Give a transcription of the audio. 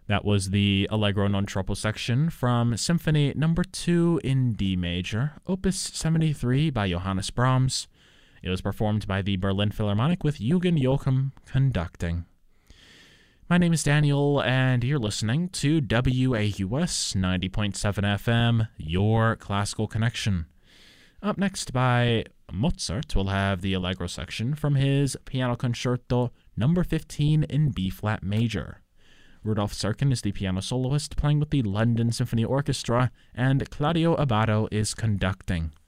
That was the Allegro non troppo section from Symphony Number 2 in D major, Opus 73 by Johannes Brahms. It was performed by the Berlin Philharmonic with Eugen Joachim conducting. My name is Daniel, and you're listening to WAUS 90.7 FM, your classical connection. Up next by Mozart, we'll have the Allegro section from his Piano Concerto Number 15 in B-flat major. Rudolf Serkin is the piano soloist playing with the London Symphony Orchestra, and Claudio Abbado is conducting.